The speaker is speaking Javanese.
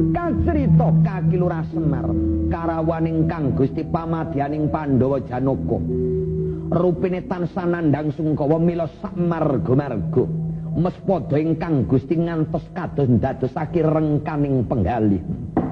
Kacrita kakilurah Semar karawaning Kang Gusti pamadyaning Pandhawa Janaka. Rupine tansah nandhang sungkawa mila sak marga-marga. Mespada ingkang Gusti ngantos kados ndadosake rengkaning penggalih.